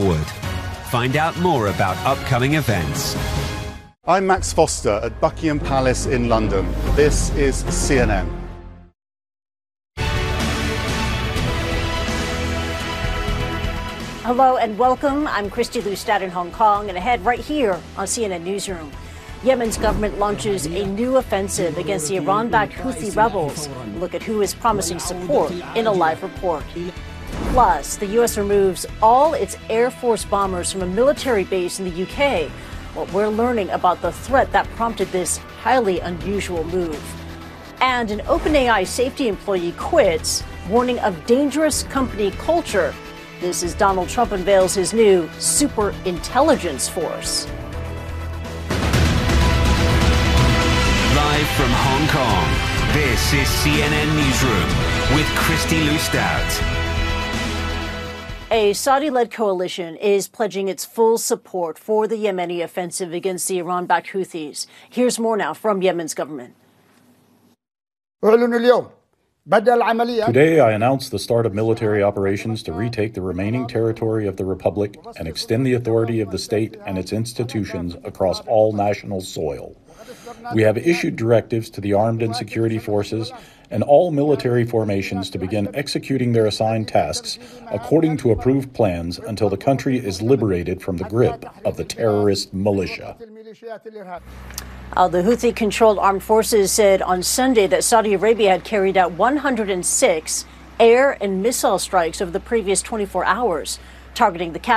forward. Find out more about upcoming events. I'm Max Foster at Buckingham Palace in London. This is CNN. Hello and welcome. I'm Christy Lustad in Hong Kong, and ahead right here on CNN Newsroom. Yemen's government launches a new offensive against the Iran-backed Houthi rebels. Look at who is promising support in a live report. Plus, the U.S. removes all its Air Force bombers from a military base in the UK. Well, we're learning about the threat that prompted this highly unusual move. And an OpenAI safety employee quits, warning of dangerous company culture. This is Donald Trump unveils his new super intelligence force. Live from Hong Kong, this is CNN Newsroom with Christy Lustad. A Saudi-led coalition is pledging its full support for the Yemeni offensive against the Iran-backed Houthis. Here's more now from Yemen's government. Today, I announced the start of military operations to retake the remaining territory of the Republic and extend the authority of the state and its institutions across all national soil. We have issued directives to the armed and security forces and all military formations to begin executing their assigned tasks according to approved plans until the country is liberated from the grip of the terrorist militia. The Houthi-controlled armed forces said on Sunday that Saudi Arabia had carried out 106 air and missile strikes over the previous 24 hours, targeting the capital.